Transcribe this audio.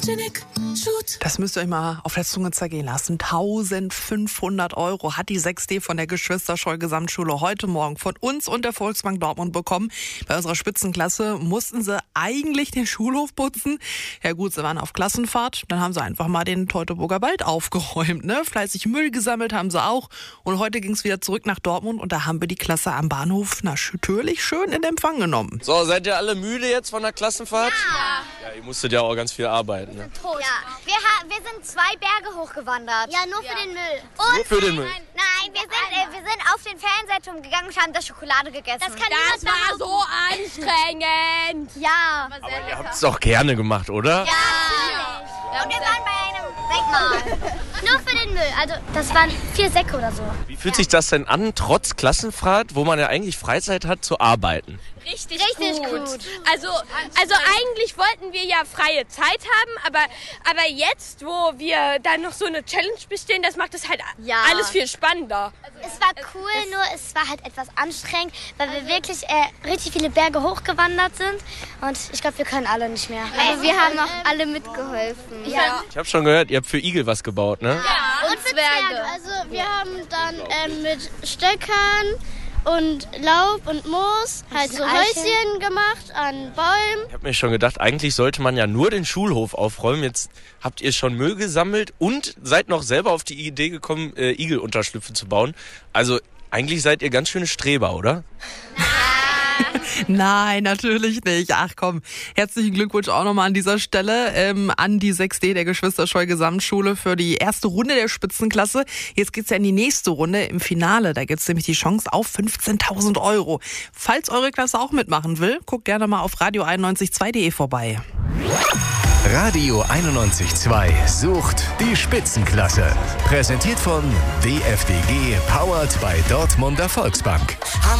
Das müsst ihr euch mal auf der Zunge zergehen lassen. 1.500 € hat die 6D von der Geschwister-Scholl-Gesamtschule heute Morgen von uns und der Volksbank Dortmund bekommen. Bei unserer Spitzenklasse mussten sie eigentlich den Schulhof putzen. Ja gut, sie waren auf Klassenfahrt. Dann haben sie einfach mal den Teutoburger Wald aufgeräumt. Ne? Fleißig Müll gesammelt haben sie auch. Und heute ging es wieder zurück nach Dortmund. Und da haben wir die Klasse am Bahnhof natürlich schön in Empfang genommen. So, seid ihr alle müde jetzt von der Klassenfahrt? Ja, ihr musstet ja auch ganz viel arbeiten. Ne? Ja, wir sind 2 Berge hochgewandert. Ja, nur für den Müll. Und Nur für den Müll? Nein, wir sind auf den Ferienturm gegangen und haben da Schokolade gegessen. Das war so anstrengend. Ja. Aber ihr habt es doch gerne gemacht, oder? Ja, natürlich. Und wir waren bei einem Denkmal. Nur für den Müll. Also, das waren 4 Säcke oder so. Wie fühlt sich das denn an, trotz Klassenfahrt, wo man ja eigentlich Freizeit hat, zu arbeiten? Richtig gut. Also eigentlich wollten wir ja freie Zeit haben, aber jetzt, wo wir dann noch so eine Challenge bestehen, das macht es halt alles viel spannender. Es war cool, nur es war halt etwas anstrengend, weil wir wirklich richtig viele Berge hochgewandert sind und ich glaube, wir können alle nicht mehr. Aber wir haben auch alle mitgeholfen. Ja. Ich habe schon gehört, ihr habt für Igel was gebaut, ne? Ja, und für Zwerge. Also wir haben dann mit Stöckern und Laub und Moos halt so Häuschen gemacht an Bäumen. Ich habe mir schon gedacht, eigentlich sollte man ja nur den Schulhof aufräumen. Jetzt habt ihr schon Müll gesammelt und seid noch selber auf die Idee gekommen, Igelunterschlüpfe zu bauen. Also eigentlich seid ihr ganz schöne Streber, oder? Nein, natürlich nicht. Ach komm, herzlichen Glückwunsch auch nochmal an dieser Stelle an die 6D der Geschwister-Scholl-Gesamtschule für die erste Runde der Spitzenklasse. Jetzt geht's ja in die nächste Runde im Finale. Da gibt's nämlich die Chance auf 15.000 €. Falls eure Klasse auch mitmachen will, guckt gerne mal auf radio91.2.de vorbei. Radio 91.2 sucht die Spitzenklasse. Präsentiert von DFDG, powered by Dortmunder Volksbank.